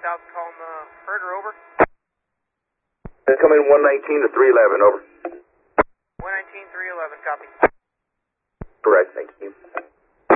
South calling Herder, over. Come in 119 to 311, over. 119, 311, copy. Correct, thank you.